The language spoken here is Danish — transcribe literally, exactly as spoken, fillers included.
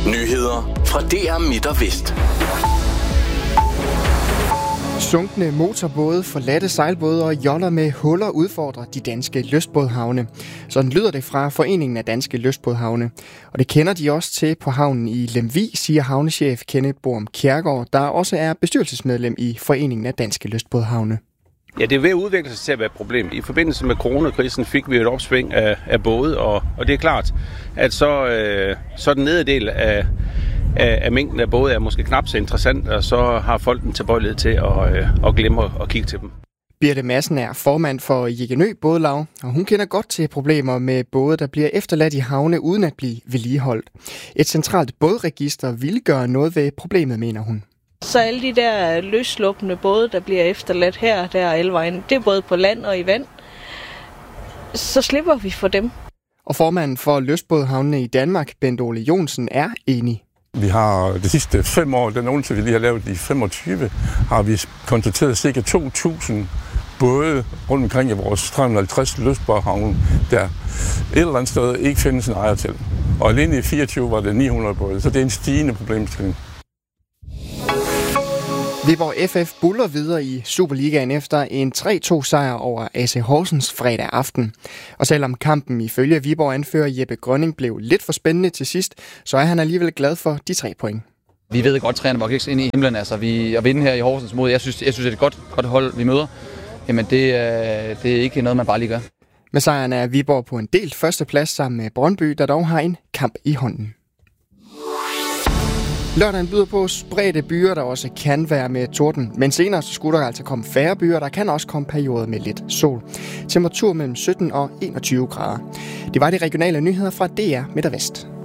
Nyheder fra D R Midt og Vest. Sunkne motorbåde, forladte sejlbåde og joller med huller udfordrer de danske lystbådhavne. Sådan lyder det fra Foreningen af Danske Lystbådhavne. Og det kender de også til på havnen i Lemvig, siger havnechef Kenneth Borum Kjærgaard, der også er bestyrelsesmedlem i Foreningen af Danske Lystbådhavne. Ja, det er ved at udvikle sig til at være et problem. I forbindelse med coronakrisen fik vi et opsving af, af både, og, og det er klart, at så, øh, så den nederdel af, af, af mængden af både er måske knap så interessant, og så har folk en tilbøjelighed til at, øh, at glemme at kigge til dem. Birte Madsen er formand for Jeggenø Bådelaug, og hun kender godt til problemer med både, der bliver efterladt i havne uden at blive vedligeholdt. Et centralt bådregister ville gøre noget ved problemet, mener hun. Så alle de der løsluppende både, der bliver efterladt her og der og alle vejen, det er både på land og i vand, så slipper vi for dem. Og formanden for lystbådhavnene i Danmark, Bent Ole Jonsen, er enig. Vi har de sidste fem år, den øvelse vi lige har lavet i femogtyve, har vi konstateret cirka to tusind både rundt omkring i vores tre hundrede og halvtreds lystbådhavne, der et eller andet sted ikke findes en ejer til. Og alene i fireogtyve var det ni hundrede både, så det er en stigende problemstilling. Viborg F F buller videre i Superligaen efter en tre to sejr over A C Horsens fredag aften. Og selvom kampen ifølge Viborg-anfører Jeppe Grønning blev lidt for spændende til sidst, så er han alligevel glad for de tre point. Vi ved godt, at trænerne var ikke ind i himlen. Altså, vi at vinde her i Horsens mod, jeg synes, jeg synes det er et godt, godt hold, vi møder. Jamen, det, det er ikke noget, man bare lige gør. Med sejren er Viborg på en delt førsteplads sammen med Brøndby, der dog har en kamp i hånden. Lørdagen byder på spredte byer, der også kan være med torden. Men senere så skulle der altså komme færre byer, der kan også komme perioder med lidt sol. Temperatur mellem sytten og enogtyve grader. Det var de regionale nyheder fra D R Midt og Vest.